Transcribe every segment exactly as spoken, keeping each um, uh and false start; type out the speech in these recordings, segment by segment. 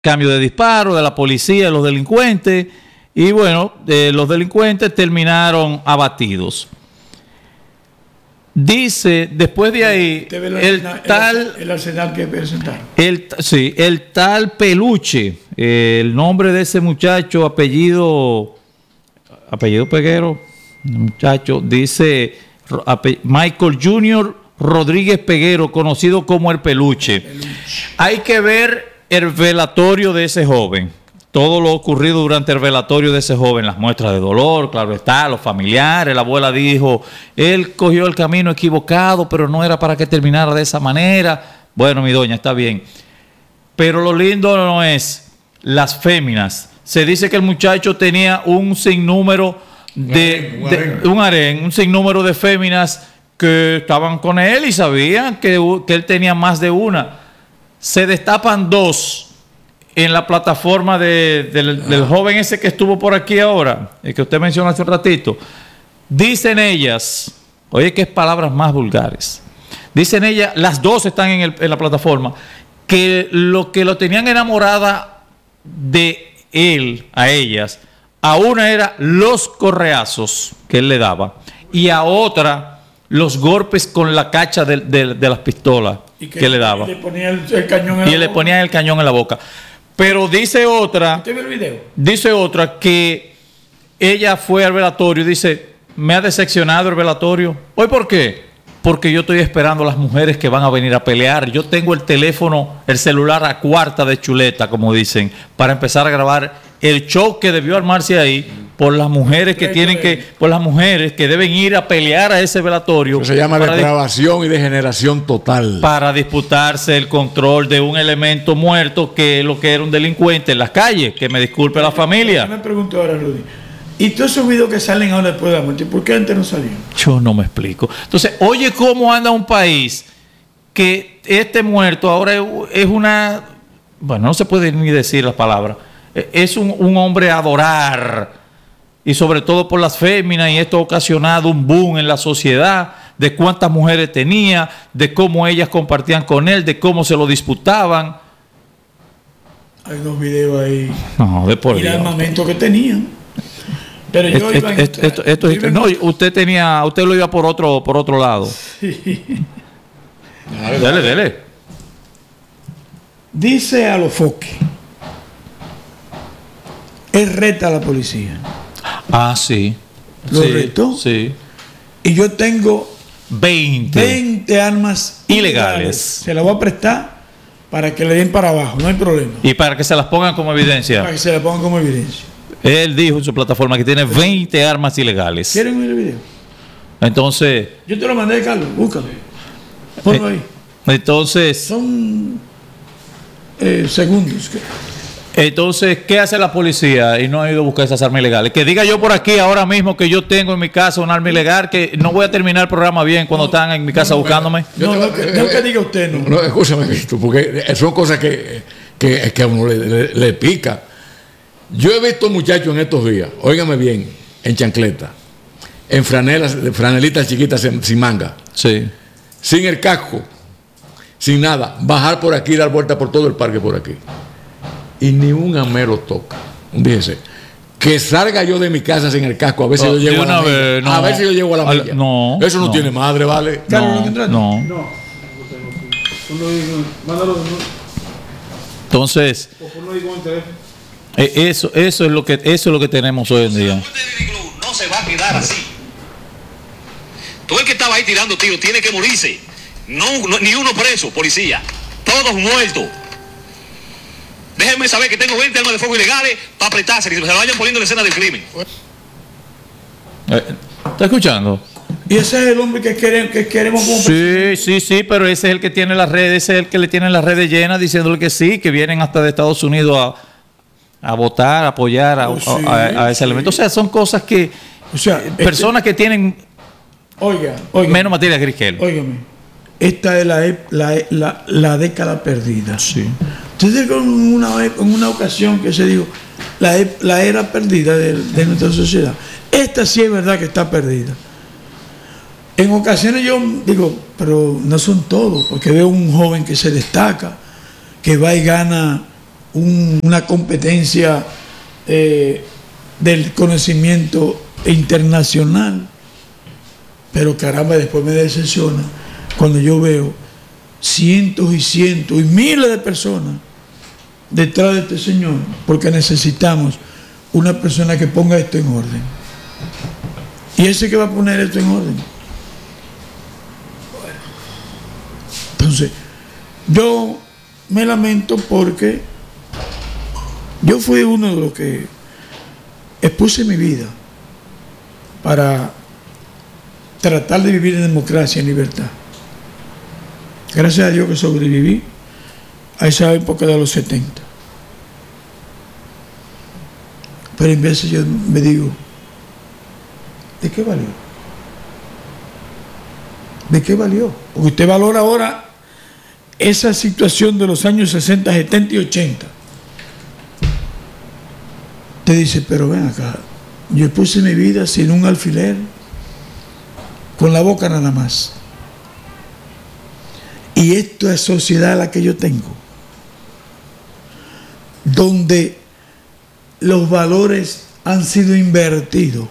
cambio de disparo de la policía, de los delincuentes, y bueno, eh, los delincuentes terminaron abatidos. Dice, después de ahí, el, el tal... El arsenal que presentaron. El, sí, el tal Peluche, eh, el nombre de ese muchacho, apellido, apellido Peguero, muchacho, dice Michael junior Rodríguez Peguero, conocido como el Peluche. Peluche. Hay que ver el velatorio de ese joven. Todo lo ocurrido durante el velatorio de ese joven, las muestras de dolor, claro está, los familiares, la abuela dijo, él cogió el camino equivocado, pero no era para que terminara de esa manera. Bueno, mi doña, está bien. Pero lo lindo no es las féminas. Se dice que el muchacho tenía un sinnúmero de, un harén, de, un, harén, un sinnúmero de féminas que estaban con él y sabían que, que él tenía más de una. Se destapan dos en la plataforma de, de, del, del joven ese que estuvo por aquí ahora, el que usted mencionó hace un ratito. Dicen ellas, oye, qué palabras más vulgares. Dicen ellas, las dos están en, el, en la plataforma, que lo que lo tenían enamorada de él, a ellas, a una era los correazos que él le daba, y a otra los golpes con la cacha de, de, de las pistolas que, que le daba. Y le ponía el, el cañón en y la le boca. ponía el cañón en la boca. Pero dice otra, ¿Usted ve el video? Dice otra que ella fue al velatorio y dice, me ha decepcionado el velatorio. ¿Hoy por qué? Porque yo estoy esperando a las mujeres que van a venir a pelear. Yo tengo el teléfono, el celular a cuarta de chuleta, como dicen, para empezar a grabar el show que debió armarse ahí por las mujeres que tienen que, por las mujeres que deben ir a pelear a ese velatorio. Eso se llama depravación y degeneración total. Para disputarse el control de un elemento muerto que es lo que era un delincuente en las calles. Que me disculpe la familia. Yo me pregunto ahora, Rudy, ¿y todos esos videos que salen ahora después de la muerte, por qué antes no salían? Yo no me explico. Entonces, oye cómo anda un país que este muerto ahora es una... Bueno, no se puede ni decir las palabras. Es un, un hombre a adorar. Y sobre todo por las féminas, y esto ha ocasionado un boom en la sociedad, de cuántas mujeres tenía, de cómo ellas compartían con él, de cómo se lo disputaban. Hay unos videos ahí. No, de por y el Dios. armamento que tenían. Pero yo esto, iba esto, esto, esto, yo iba no, usted tenía, usted lo iba por otro, por otro lado. Sí. Dale, dale, dale. Dice Alofoque, él reta a la policía. Ah, sí. ¿Lo sí, retó? Sí. Y yo tengo veinte, veinte armas ilegales. ilegales. Se las voy a prestar para que le den para abajo, no hay problema. Y para que se las pongan como evidencia. Para que se las pongan como evidencia. Él dijo en su plataforma que tiene veinte armas ilegales. ¿Quieren ver el video? Entonces... Yo te lo mandé, Carlos, búscalo. Ponlo eh, ahí. Entonces... Son eh, segundos. Entonces, ¿qué hace la policía? Y no ha ido a buscar esas armas ilegales. Que diga yo por aquí ahora mismo que yo tengo en mi casa un arma ilegal, que no voy a terminar el programa bien cuando no, están en mi casa no, buscándome. No, no, que, no que diga usted, no. No, escúchame, Víctor, porque son cosas que, que, que a uno le, le, le pica. Yo he visto muchachos en estos días, óigame bien, en chancleta, en franelas, franelitas chiquitas sin, sin manga, sí, sin el casco, sin nada, bajar por aquí y dar vuelta por todo el parque por aquí. Y ni un amero toca. Fíjese, que salga yo de mi casa sin el casco, a ver si oh, yo llego a la milla. No, a ver si yo llego a la milla. No, eso no, no tiene madre, ¿vale? No, no. no. no. Entonces, eso, eso es lo que, eso es lo que tenemos hoy en día. No se va a quedar así. Todo el que estaba ahí tirando tío tiene que morirse. No, no, ni uno preso, policía. Todos muertos. Déjenme saber que tengo veinte armas de fuego ilegales para apretarse, que se lo vayan poniendo en la escena del crimen. Eh, ¿Está escuchando? Y ese es el hombre que queremos, que queremos como Sí, sí, sí, pero ese es el que tiene las redes, ese es el que le tiene las redes llenas diciéndole que sí, que vienen hasta de Estados Unidos a, a votar, a apoyar a, oh, sí, a, a, a ese sí. elemento. O sea, son cosas que, o sea, personas este, que tienen oiga, oiga, menos materia gris que él. Óigame, esta es la, la, la, la década perdida. Sí. Entonces, en una, en una ocasión que se dijo, la, la era perdida de, de nuestra sociedad. Esta sí es verdad que está perdida. En ocasiones yo digo, pero no son todos, porque veo un joven que se destaca, que va y gana un, una competencia eh, del conocimiento internacional, pero caramba, después me decepciona cuando yo veo cientos y cientos y miles de personas detrás de este señor, porque necesitamos una persona que ponga esto en orden. Y ese que va a poner esto en orden. Bueno. Entonces, yo me lamento porque yo fui uno de los que expuse mi vida para tratar de vivir en democracia, en libertad. Gracias a Dios que sobreviví a esa época de los setenta. Pero en veces yo me digo, ¿de qué valió? ¿De qué valió? Porque usted valora ahora esa situación de los años sesenta, setenta y ochenta. Te dice, pero ven acá, yo puse mi vida sin un alfiler, con la boca nada más. Y esto es sociedad la que yo tengo, donde los valores han sido invertidos,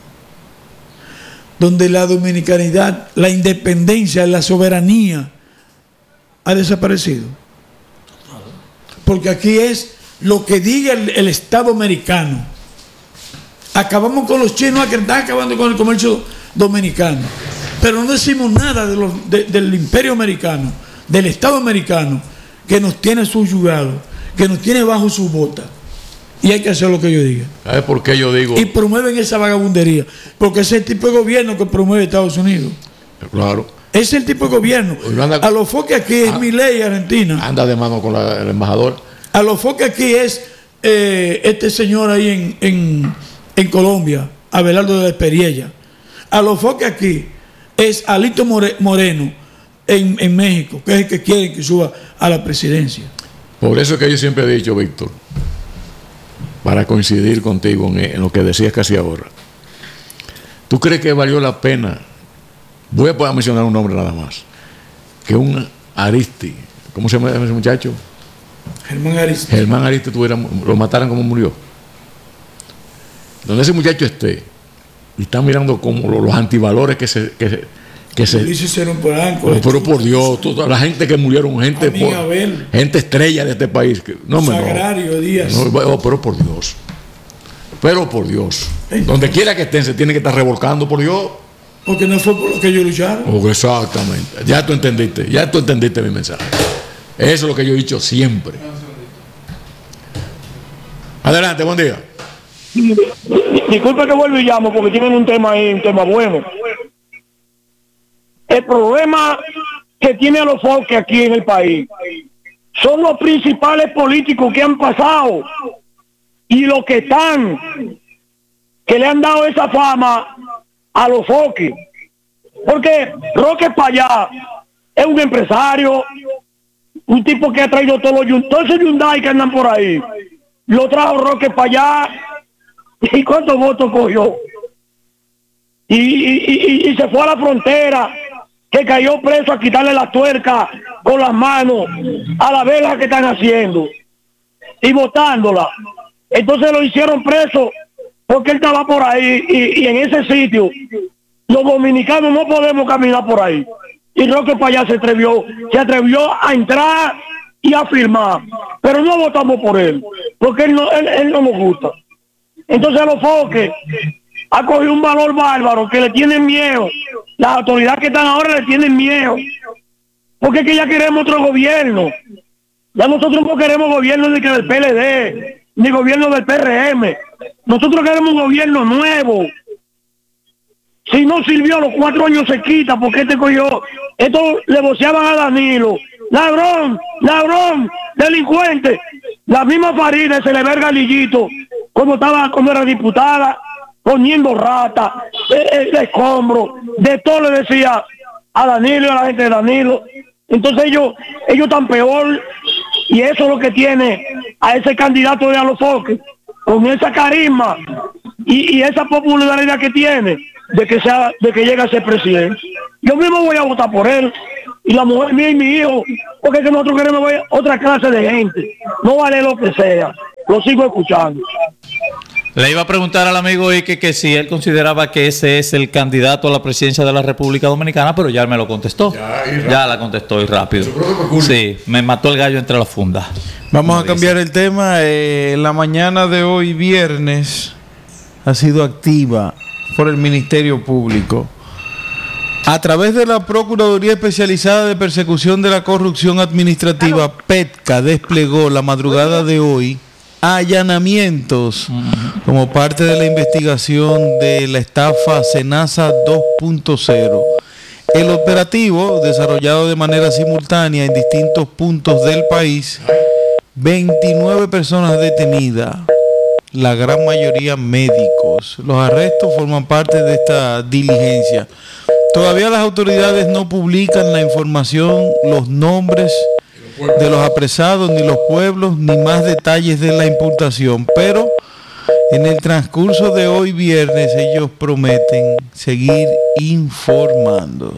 donde la dominicanidad, la independencia, la soberanía ha desaparecido. Porque aquí es lo que diga el, el Estado americano. Acabamos con los chinos, que están acabando con el comercio dominicano, pero no decimos nada de los, de, del imperio americano, del Estado americano, que nos tiene subyugado, que nos tiene bajo su bota. Y hay que hacer lo que yo diga. ¿Sabes por qué yo digo? Y promueven esa vagabundería, porque ese es el tipo de gobierno que promueve Estados Unidos. Claro. Ese es el tipo de gobierno. Anda, a lo foque aquí es mi ley Argentina. Anda de mano con la, el embajador. A lo foque aquí es eh, este señor ahí en, en, en Colombia, Abelardo de la Esperiella. A lo foque aquí es Alito More, Moreno en, en México, que es el que quiere que suba a la presidencia. Por eso es que yo siempre he dicho, Víctor, para coincidir contigo en, en lo que decías casi ahora, ¿tú crees que valió la pena? Voy a poder mencionar un nombre nada más, que un Aristi, ¿cómo se llama ese muchacho? Germán Aristi. Germán Aristi tuviera, lo mataran como murió. Donde ese muchacho esté, y están mirando como los, los antivalores que se... Que se que se dice ser un polanco, pero, pero por Dios, toda la gente que murieron, gente por, gente estrella de este país, que, no me Sagrario no, Díaz. No, pero por Dios, pero por Dios, entonces, donde quiera que estén se tienen que estar revolcando, por Dios, porque no fue por lo que ellos lucharon. Oh, exactamente, ya tú entendiste, ya tú entendiste mi mensaje. Eso es lo que yo he dicho siempre. Adelante, buen día. Disculpe que vuelvo y llamo porque tienen un tema ahí, un tema bueno. El problema que tiene a los foques aquí en el país son los principales políticos que han pasado y los que están, que le han dado esa fama a los foques. Porque Roque Payá es un empresario, un tipo que ha traído todos los todos esos Hyundai que andan por ahí. Lo trajo Roque Payá. ¿Y cuántos votos cogió? Y, y, y, y se fue a la frontera, que cayó preso a quitarle la tuerca con las manos a la vela que están haciendo y botándola. Entonces lo hicieron preso porque él estaba por ahí y, y en ese sitio los dominicanos no podemos caminar por ahí. Y Roque Payá se atrevió, se atrevió a entrar y a firmar, pero no votamos por él porque él no, él, él no nos gusta. Entonces los foques ha cogido un valor bárbaro que le tienen miedo. Las autoridades que están ahora le tienen miedo. Porque es que ya queremos otro gobierno. Ya nosotros no queremos gobierno ni que del P L D, ni gobierno del P R M. Nosotros queremos un gobierno nuevo. Si no sirvió, los cuatro años se quita, porque este cogió. Esto le voceaban a Danilo. Ladrón, ladrón, delincuente. La misma Faride se le ve el galillito cuando estaba, cuando era diputada, poniendo rata, el escombro, de todo le decía a Danilo y a la gente de Danilo. Entonces ellos, ellos están peor, y eso es lo que tiene a ese candidato de Alofoque, con esa carisma y, y esa popularidad que tiene de que sea, de que llegue a ser presidente. Yo mismo voy a votar por él, y la mujer mía y mi hijo, porque es que nosotros queremos ver otra clase de gente. No vale lo que sea. Lo sigo escuchando. Le iba a preguntar al amigo Ike que si él consideraba que ese es el candidato a la presidencia de la República Dominicana, pero ya él me lo contestó. Ya, ya la contestó y rápido. Sí, me mató el gallo entre las fundas. Vamos a cambiar el tema. Eh, la mañana de hoy, viernes, ha sido activa por el Ministerio Público. A través de la Procuraduría Especializada de Persecución de la Corrupción Administrativa, PETCA, desplegó la madrugada de hoy allanamientos como parte de la investigación de la estafa Senasa dos punto cero. El operativo, desarrollado de manera simultánea en distintos puntos del país, veintinueve personas detenidas, la gran mayoría médicos. Los arrestos forman parte de esta diligencia. Todavía las autoridades no publican la información, los nombres de los apresados, ni los pueblos, ni más detalles de la imputación, pero en el transcurso de hoy viernes ellos prometen seguir informando.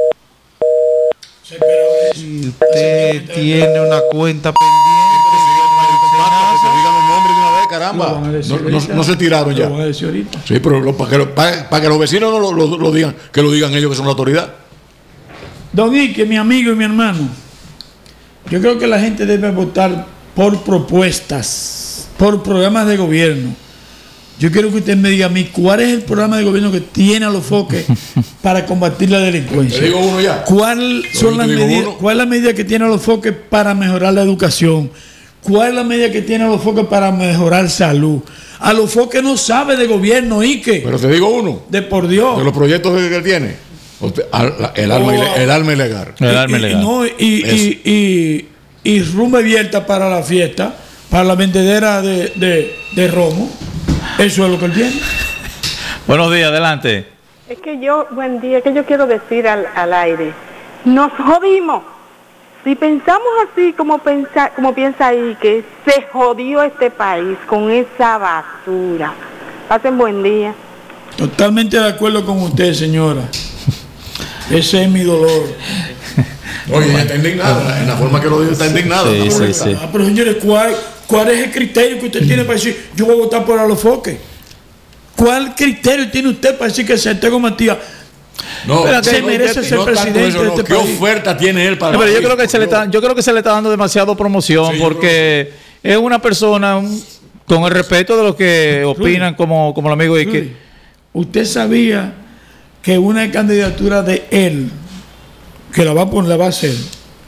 Si usted tiene una cuenta pendiente, que digan los nombres de una vez, caramba. No, no, no se tiraron ya. Sí, pero lo, para, que, para, para que los vecinos no lo, lo, lo digan, que lo digan ellos que son la autoridad. Don Ike, mi amigo y mi hermano, yo creo que la gente debe votar por propuestas, por programas de gobierno. Yo quiero que usted me diga a mí cuál es el programa de gobierno que tiene a los foques para combatir la delincuencia. Te digo uno ya. ¿Cuál son las medidas, cuál es la medida que tiene a los foques para mejorar la educación? ¿Cuál es la medida que tiene a los foques para mejorar salud? A los foques no sabe de gobierno, Ike. Pero te digo uno. De por Dios. De los proyectos que él tiene. El alma, oh. el alma ilegal. El alma ilegal. Y, no, y, y, y, y rumba abierta para la fiesta, para la vendedera de, de, de romo. Eso es lo que él tiene. Buenos días, adelante. Es que yo, buen día, que yo quiero decir al, al aire. Nos jodimos. Si pensamos así como, pensa, como piensa ahí, que se jodió este país con esa basura. Pasen buen día. Totalmente de acuerdo con usted, señora. Ese es mi dolor. Oye, ella está indignada. En la forma que lo dice, está indignada. Sí, sí, sí. Ah, pero señores, ¿cuál, ¿cuál es el criterio que usted tiene para decir yo voy a votar por Alofoque? ¿Cuál criterio tiene usted para decir que Santiago Matías no, se merece ser no presidente eso, de no. este ¿Qué país? oferta tiene él para no, pero yo creo que se le está, yo creo que se le está dando demasiado promoción, sí, porque es una persona un, con el respeto de los que opinan como, como el amigo de que usted sabía que una candidatura de él que la va a poner, la va a hacer.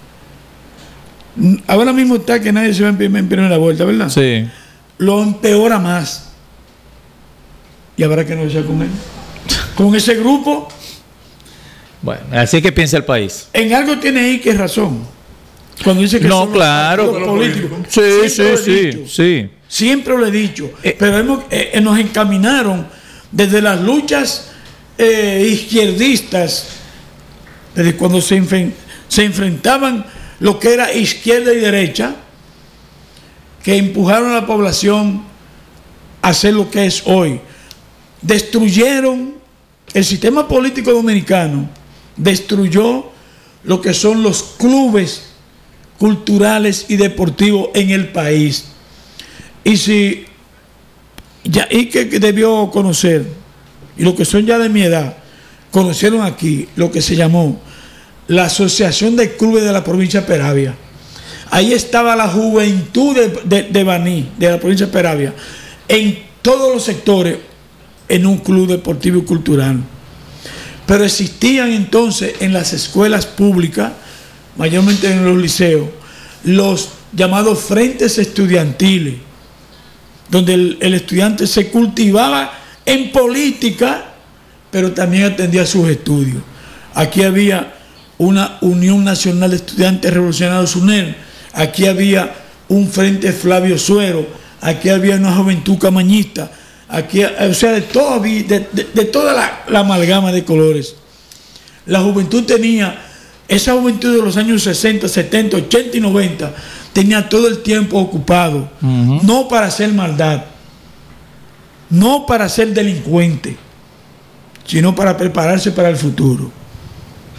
Ahora mismo está que nadie se va en primera, en primera vuelta, ¿verdad? Sí. Lo empeora más. Y habrá que negociar con él. Con ese grupo. Bueno, así que piensa el país. En algo tiene ahí que razón. Cuando dice que no, son claro, los políticos. Sí, sí, sí, sí. Siempre lo he dicho. Eh, pero hemos, eh, nos encaminaron desde las luchas eh, izquierdistas, desde cuando se, enfren, se enfrentaban lo que era izquierda y derecha, que empujaron a la población a hacer lo que es hoy. Destruyeron el sistema político dominicano, destruyó lo que son los clubes culturales y deportivos en el país. Y si ya y que, que debió conocer, y los que son ya de mi edad, conocieron aquí lo que se llamó la Asociación de Clubes de la Provincia de Peravia. Ahí estaba la juventud de, de, de Baní, de la provincia de Peravia, en todos los sectores, en un club deportivo y cultural. Pero existían entonces en las escuelas públicas, mayormente en los liceos, los llamados frentes estudiantiles, donde el, el estudiante se cultivaba en política, pero también atendía sus estudios. Aquí había una Unión Nacional de Estudiantes Revolucionarios UNER, aquí había un Frente Flavio Suero, aquí había una Juventud Camañista, aquí, o sea, de, todo, de, de, de toda la, la amalgama de colores. La juventud tenía, esa juventud de los años sesenta, setenta, ochenta y noventa, tenía todo el tiempo ocupado, uh-huh. no para hacer maldad, no para ser delincuente, sino para prepararse para el futuro.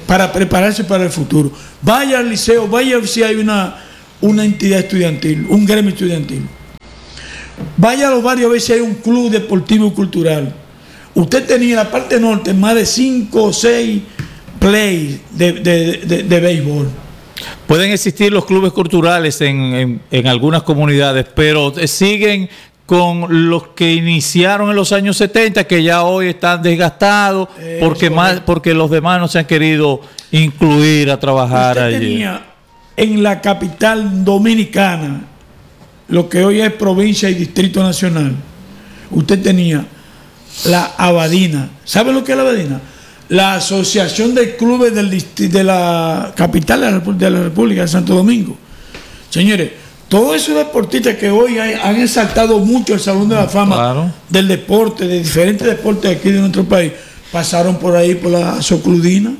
para prepararse para el futuro. Vaya al liceo, vaya a ver si hay una, una entidad estudiantil, un gremio estudiantil. Vaya a los barrios a ver si hay un club deportivo y cultural. Usted tenía en la parte norte más de cinco o seis plays de, de, de, de béisbol. Pueden existir los clubes culturales en, en, en algunas comunidades, pero siguen con los que iniciaron en los años setenta, que ya hoy están desgastados, Eso porque más, porque los demás no se han querido incluir a trabajar Usted allí. Tenía en la capital dominicana, lo que hoy es provincia y distrito nacional, usted tenía la Abadina. ¿Sabe lo que es la Abadina? La Asociación de Clubes del de la capital de la, de la República de Santo Domingo. Señores, todos esos deportistas que hoy hay, han exaltado mucho el Salón de la Fama claro. del deporte, de diferentes deportes aquí de nuestro país, pasaron por ahí por la Socludina.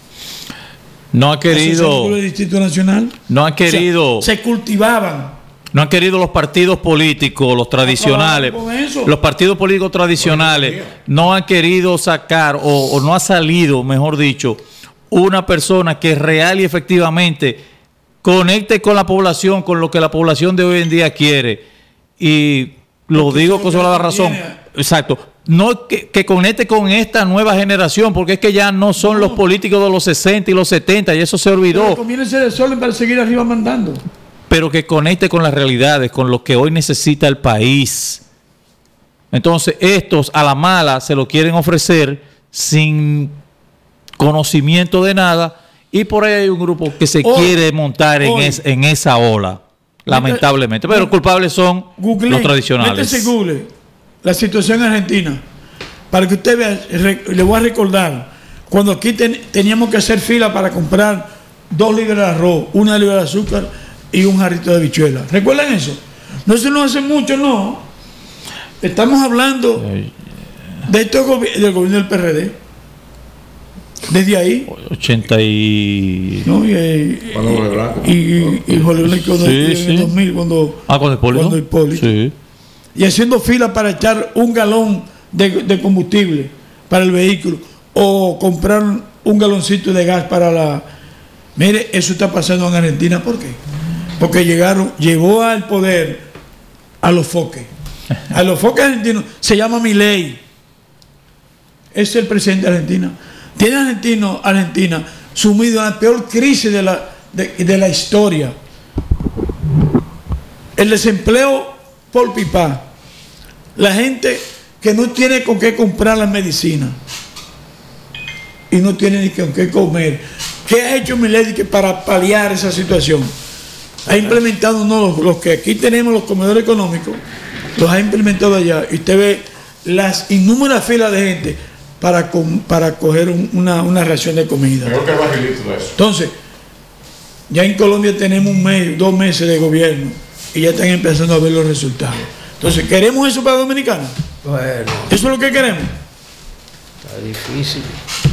No ha querido. El Distrito Nacional. No ha querido. O sea, se cultivaban. No han querido los partidos políticos, los tradicionales. Los partidos políticos tradicionales no han querido sacar, o, o no ha salido, mejor dicho, una persona que real y efectivamente conecte con la población, con lo que la población de hoy en día quiere. Y lo Porque digo con toda la razón. Exacto. No que, que conecte con esta nueva generación, porque es que ya no son no. los políticos de los sesenta y los setenta, y eso se olvidó. Pero conviene ser el sol para seguir arriba mandando. Pero que conecte con las realidades, con lo que hoy necesita el país. Entonces, estos a la mala se lo quieren ofrecer sin conocimiento de nada, y por ahí hay un grupo que se hoy, quiere montar en, hoy, es, en esa ola, lamentablemente. Pero los culpables son Google, los tradicionales. Métese Google la situación en Argentina, para que usted vea. Le voy a recordar, cuando aquí ten, teníamos que hacer fila para comprar dos libras de arroz, una libra de azúcar y un jarrito de habichuela. ¿Recuerdan eso? No se nos hace mucho, no. Estamos hablando de este gobi- del gobierno del P R D. Desde ahí. ochenta y... No, y, y, y, y Jorge Blanco sí, en sí. el dos mil, cuando... Ah, con Hipólito. Cuando Hipólito. Sí. Y haciendo fila para echar un galón de, de combustible para el vehículo, o comprar un galoncito de gas para la... Mire, eso está pasando en Argentina. ¿Por qué? Porque llegaron, llegó al poder a los foques. A los foques argentinos. Se llama Milei. Es el presidente de Argentina. Tiene argentino, Argentina sumido en la peor crisis de la, de, de la historia. El desempleo por pipa. La gente que no tiene con qué comprar las medicinas y no tiene ni con qué comer. ¿Qué ha hecho Milei para paliar esa situación? Ha implementado no, los, los que aquí tenemos, los comedores económicos, los ha implementado allá. Y usted ve las innumerables filas de gente para, com, para coger un, una, una ración de comida. Mejor que bajilito de eso. Entonces, ya en Colombia tenemos un mes, dos meses de gobierno y ya están empezando a ver los resultados. Entonces, ¿queremos eso para Dominicana? Bueno. ¿Eso es lo que queremos? Está difícil.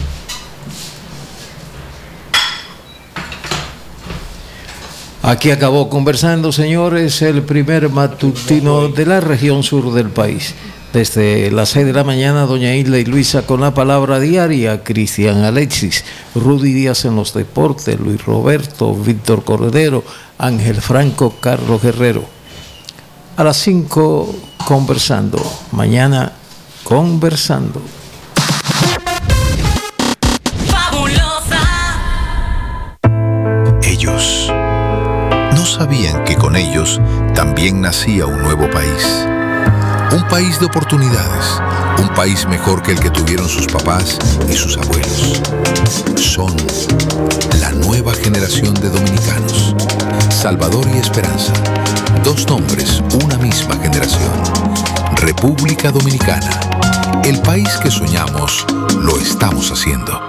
Aquí acabó conversando, señores, el primer matutino de la región sur del país. Desde las seis de la mañana, doña Isla y Luisa con la palabra diaria, Cristian Alexis, Rudy Díaz en los deportes, Luis Roberto, Víctor Cordero, Ángel Franco, Carlos Guerrero. A las cinco, conversando. Mañana, conversando. Fabulosa. Ellos no sabían que con ellos también nacía un nuevo país. Un país de oportunidades, un país mejor que el que tuvieron sus papás y sus abuelos. Son la nueva generación de dominicanos. Salvador y Esperanza, dos nombres, una misma generación. República Dominicana, el país que soñamos, lo estamos haciendo.